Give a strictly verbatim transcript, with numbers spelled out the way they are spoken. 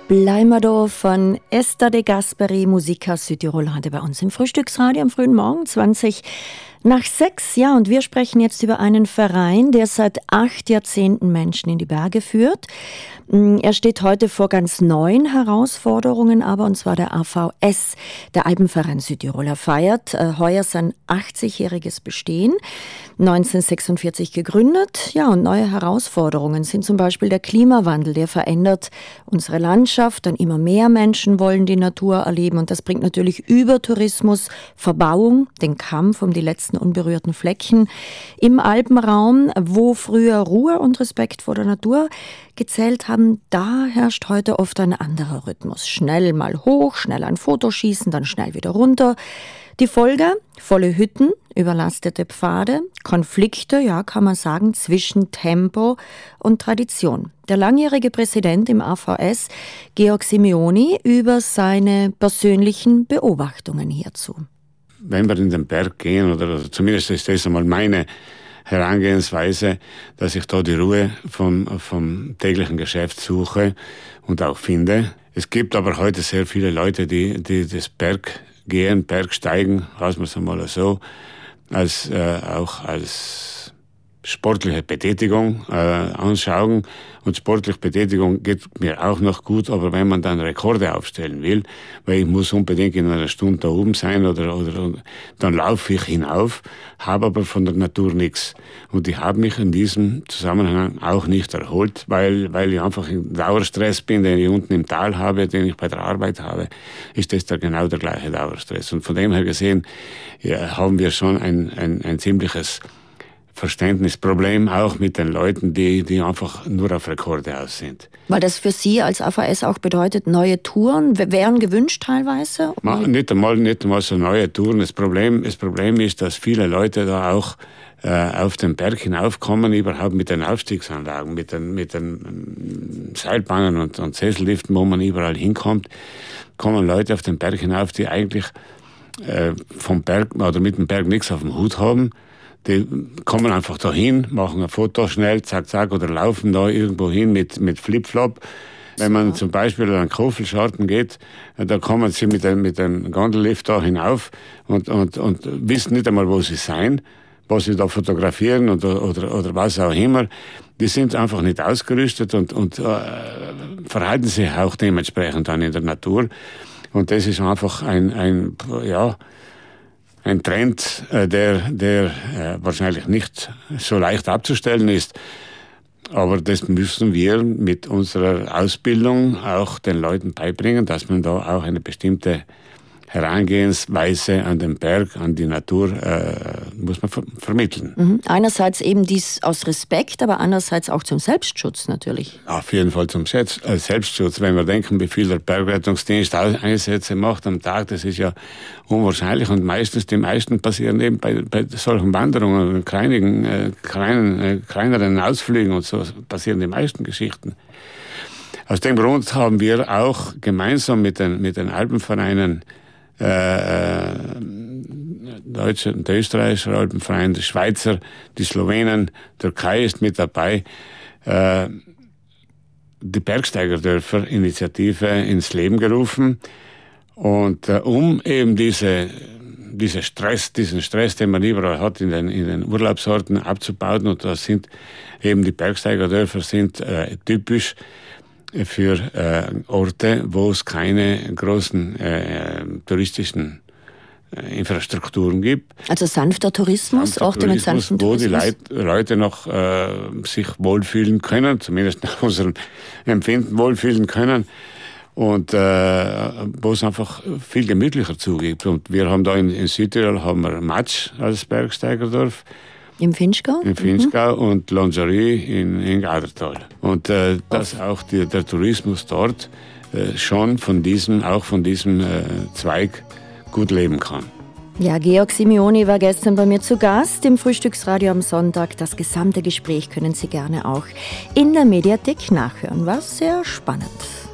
Bleiben wir da von Esther de Gasperi, Musik aus Südtirol, heute bei uns im Frühstücksradio am frühen Morgen, zwanzig nach sechs. Ja, und wir sprechen jetzt über einen Verein, der seit acht Jahrzehnten Menschen in die Berge führt. Er steht heute vor ganz neuen Herausforderungen, aber und zwar der A V S, der Alpenverein Südtirol. Er feiert äh, heuer sein achtzigjähriges Bestehen, neunzehnhundertsechsundvierzig gegründet. Ja, und neue Herausforderungen sind zum Beispiel der Klimawandel, der verändert unsere Landschaft. Dann immer mehr Menschen wollen die Natur erleben und das bringt natürlich Übertourismus, Verbauung, den Kampf um die letzten unberührten Flecken im Alpenraum, wo früher Ruhe und Respekt vor der Natur gezählt haben. Da herrscht heute oft ein anderer Rhythmus. Schnell mal hoch, schnell ein Foto schießen, dann schnell wieder runter. Die Folge? Volle Hütten, überlastete Pfade, Konflikte, ja, kann man sagen, zwischen Tempo und Tradition. Der langjährige Präsident im A V S, Georg Simeoni, über seine persönlichen Beobachtungen hierzu. Wenn wir in den Berg gehen, oder zumindest ist das einmal meine Herangehensweise, dass ich da die Ruhe vom, vom täglichen Geschäft suche und auch finde. Es gibt aber heute sehr viele Leute, die, die das Berggehen, Bergsteigen, lassen wir es einmal so, als, äh, auch als sportliche Betätigung äh, anschauen. Und sportliche Betätigung geht mir auch noch gut, aber wenn man dann Rekorde aufstellen will, weil ich muss unbedingt in einer Stunde da oben sein oder, oder dann laufe ich hinauf, habe aber von der Natur nichts. Und ich habe mich in diesem Zusammenhang auch nicht erholt, weil, weil ich einfach in Dauerstress bin, den ich unten im Tal habe, den ich bei der Arbeit habe, ist das da genau der gleiche Dauerstress. Und von dem her gesehen ja, haben wir schon ein, ein, ein ziemliches Verständnisproblem auch mit den Leuten, die, die einfach nur auf Rekorde aus sind. Weil das für Sie als A V S auch bedeutet, neue Touren wären gewünscht teilweise? Ma, nicht einmal, nicht einmal so neue Touren. Das Problem, das Problem ist, dass viele Leute da auch äh, auf den Berg hinaufkommen, überhaupt mit den Aufstiegsanlagen, mit den, mit den Seilbahnen und, und Sesselliften, wo man überall hinkommt, kommen Leute auf den Berg hinauf, die eigentlich äh, vom Berg oder mit dem Berg nichts auf dem Hut haben. Die kommen einfach da hin, machen ein Foto schnell, zack, zack, oder laufen da irgendwo hin mit, mit Flip-Flop. Wenn man zum Beispiel an Kofelscharten geht, da kommen sie mit dem, mit dem Gondellift da hinauf und, und, und wissen nicht einmal, wo sie sein, was sie da fotografieren oder, oder, oder was auch immer. Die sind einfach nicht ausgerüstet und, und äh, verhalten sich auch dementsprechend dann in der Natur. Und das ist einfach ein, ein ja, Ein Trend, der, der wahrscheinlich nicht so leicht abzustellen ist. Aber das müssen wir mit unserer Ausbildung auch den Leuten beibringen, dass man da auch eine bestimmte Herangehensweise an den Berg, an die Natur, äh, muss man ver- vermitteln. Mhm. Einerseits eben dies aus Respekt, aber andererseits auch zum Selbstschutz natürlich. Auf jeden Fall zum Selbst- äh, Selbstschutz. Wenn wir denken, wie viel der Bergrettungsdienst Einsätze macht am Tag, das ist ja unwahrscheinlich. Und meistens, die meisten passieren eben bei, bei solchen Wanderungen, kleinigen, äh, kleinen, äh, kleineren Ausflügen und so passieren die meisten Geschichten. Aus dem Grund haben wir auch gemeinsam mit den, mit den Alpenvereinen Äh, Deutsche und Österreichischer Alpenverein, die Schweizer, die Slowenen, Türkei ist mit dabei, äh, die Bergsteigerdörfer-Initiative ins Leben gerufen. Und äh, um eben diese, diese Stress, diesen Stress, den man überall hat in den, in den Urlaubsorten abzubauen, und da sind eben die Bergsteigerdörfer sind äh, typisch für äh, Orte, wo es keine großen äh, touristischen äh, Infrastrukturen gibt. Also sanfter Tourismus, sanfter Orte Tourismus, mit sanftem wo Tourismus? Wo die Leute, Leute noch äh, sich wohlfühlen können, zumindest nach unserem Empfinden wohlfühlen können. Und äh, wo es einfach viel gemütlicher zugeht. Und wir haben da in, in Südtirol haben wir Matsch als Bergsteigerdorf. Im Finchgau? Im Finchgau mhm. und Lingerie in, in Gadertal. Und äh, dass auch die, der Tourismus dort äh, schon von diesem, auch von diesem äh, Zweig gut leben kann. Ja, Georg Simeoni war gestern bei mir zu Gast im Frühstücksradio am Sonntag. Das gesamte Gespräch können Sie gerne auch in der Mediathek nachhören. War sehr spannend.